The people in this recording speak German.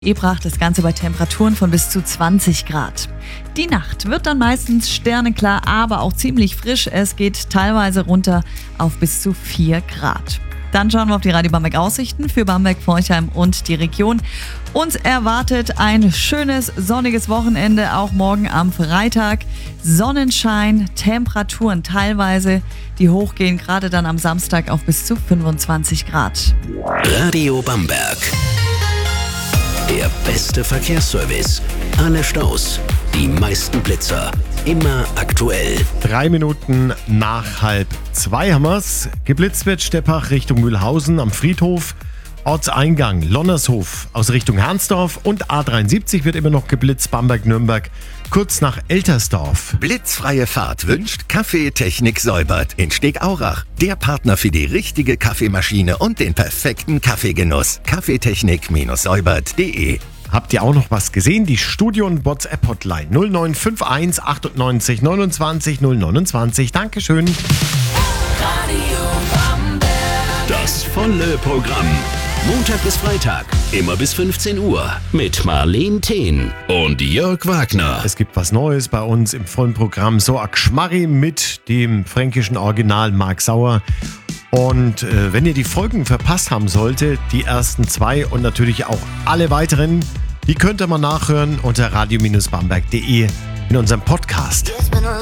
Ebrach, das Ganze bei Temperaturen von bis zu 20 Grad. Die Nacht wird dann meistens sterneklar, aber auch ziemlich frisch. Es geht teilweise runter auf bis zu 4 Grad. Dann schauen wir auf die Radio Bamberg Aussichten für Bamberg, Forchheim und die Region. Uns erwartet ein schönes, sonniges Wochenende, auch morgen am Freitag. Sonnenschein, Temperaturen teilweise, die hochgehen, gerade dann am Samstag auf bis zu 25 Grad. Radio Bamberg. Der beste Verkehrsservice. Alle Staus, die meisten Blitzer. Immer aktuell. 3 Minuten nach 1:30 haben wir's. Geblitzt wird Steppach Richtung Mühlhausen am Friedhof. Ortseingang Lonnershof aus Richtung Hernsdorf und A73 wird immer noch geblitzt Bamberg-Nürnberg kurz nach Eltersdorf. Blitzfreie Fahrt wünscht Kaffeetechnik Säubert in Stegaurach. Der Partner für die richtige Kaffeemaschine und den perfekten Kaffeegenuss. Kaffeetechnik-säubert.de. Habt ihr auch noch was gesehen? Die Studio- und WhatsApp-Hotline 0951 98 29 029. Dankeschön. Das volle Programm. Montag bis Freitag, immer bis 15 Uhr. Mit Marleen Thehn und Jörg Wagner. Es gibt was Neues bei uns im vollen Programm. So a Gschmarri mit dem fränkischen Original Mark Sauer. Und wenn ihr die Folgen verpasst haben solltet, die ersten 2 und natürlich auch alle weiteren, die könnt ihr mal nachhören unter radio-bamberg.de in unserem Podcast.